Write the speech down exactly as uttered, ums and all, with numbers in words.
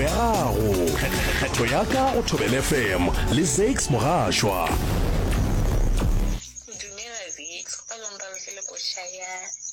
kgetho ya gago, kgetho ya ka go Thobela F M le Zakes Mogashwa. Dumela Zakes, go palong ba le go shaya